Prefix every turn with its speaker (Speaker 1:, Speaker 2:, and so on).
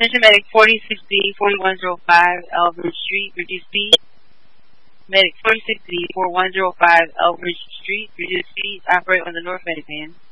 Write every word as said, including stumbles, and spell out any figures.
Speaker 1: Attention Medic forty-six D, forty-one oh five Elbridge Street, reduce speed. Medic forty-six D, forty-one oh five Elbridge Street, reduce speed, operate on the North Medic band.